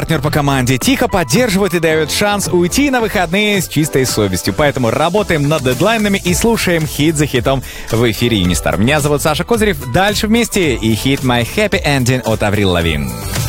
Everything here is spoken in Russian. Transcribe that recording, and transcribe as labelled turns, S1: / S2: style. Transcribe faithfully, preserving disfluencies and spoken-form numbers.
S1: партнер по команде, тихо поддерживает и дает шанс уйти на выходные с чистой совестью. Поэтому работаем над дедлайнами и слушаем хит за хитом в эфире Юнистар. Меня зовут Саша Козырев. Дальше вместе и хит «My Happy Ending» от Аврил Лавин.